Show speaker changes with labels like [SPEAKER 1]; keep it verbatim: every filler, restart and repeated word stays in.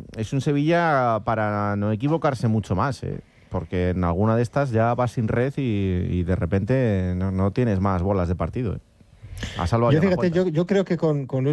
[SPEAKER 1] es un Sevilla para no equivocarse mucho más, ¿eh? Porque en alguna de estas ya vas sin red y, y de repente no, no tienes más bolas de partido, ¿eh? Ha salvado
[SPEAKER 2] Yo
[SPEAKER 1] ya una
[SPEAKER 2] fíjate,
[SPEAKER 1] cuenta.
[SPEAKER 2] yo, yo creo que con, con